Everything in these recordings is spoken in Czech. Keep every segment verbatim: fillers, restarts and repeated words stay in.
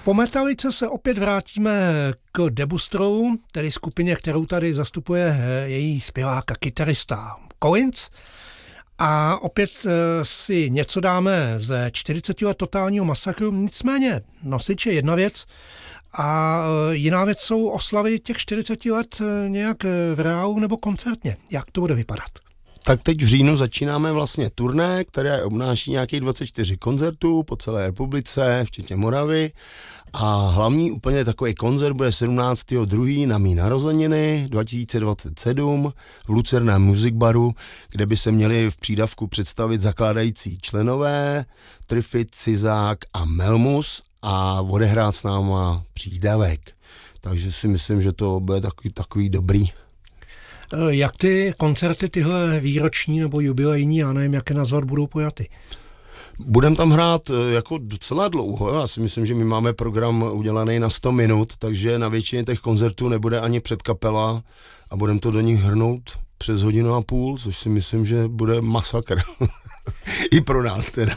Po Metalice se opět vrátíme k Debustrovu, tedy skupině, kterou tady zastupuje její zpěvák a kytarista Collins. A opět si něco dáme ze čtyřiceti let totálního masakru, nicméně nosič je jedna věc a jiná věc jsou oslavy těch čtyřiceti let nějak v reálu nebo koncertně. Jak to bude vypadat? Tak teď v říjnu začínáme vlastně turné, které obnáší nějakých dvacet čtyři koncertů po celé republice, včetně Moravy. A hlavní úplně takový koncert bude sedmnáctého druhého na mý narozeniny dva tisíce dvacet sedm v Lucerném Music Baru, kde by se měli v přídavku představit zakládající členové Trifid, Cizák a Melmus a odehrát s náma přídavek. Takže si myslím, že to bude takový, takový dobrý. Jak ty koncerty tyhle výroční nebo jubilejní, já nevím, jak je nazvat, budou pojaty? Budeme tam hrát jako docela dlouho, já si myslím, že my máme program udělaný na sto minut, takže na většině těch koncertů nebude ani předkapela a budeme to do nich hrnout přes hodinu a půl, což si myslím, že bude masakr. I pro nás teda.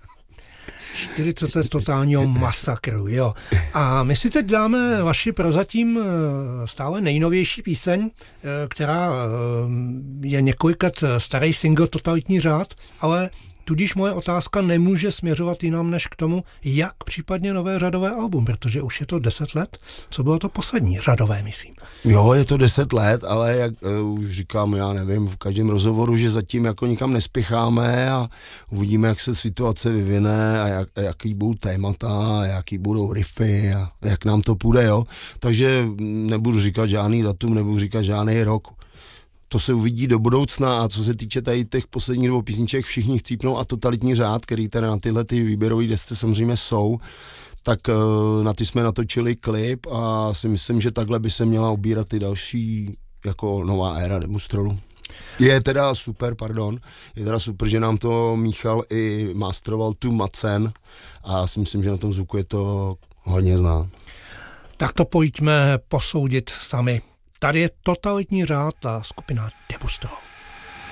čtyřicet let totálního masakru, jo. A my si teď dáme vaši prozatím stále nejnovější píseň, která je několik let starý single Totalitní řád, ale tudíž moje otázka nemůže směřovat jinam než k tomu, jak případně nové řadové album, protože už je to deset let, co bylo to poslední řadové, myslím. Jo, je to deset let, ale jak uh, už říkám, já nevím, v každém rozhovoru, že zatím jako nikam nespěcháme a uvidíme, jak se situace vyvine a jak, jaký budou témata, a jaký budou riffy a jak nám to půjde, jo. Takže nebudu říkat žádný datum, nebudu říkat žádný rok. To se uvidí do budoucna a co se týče tady těch posledních dvou písniček, všichni chcípnou a Totalitní řád, který tady na tyhle ty výběrové desce samozřejmě jsou, tak na ty jsme natočili klip a si myslím, že takhle by se měla obírat i další jako nová éra Debustrolu. Je teda super, pardon, je teda super, že nám to Míchal i masteroval tu Macen a já si myslím, že na tom zvuku je to hodně znát. Tak to pojďme posoudit sami. Tady je Totalitní řád a skupina Debustrol.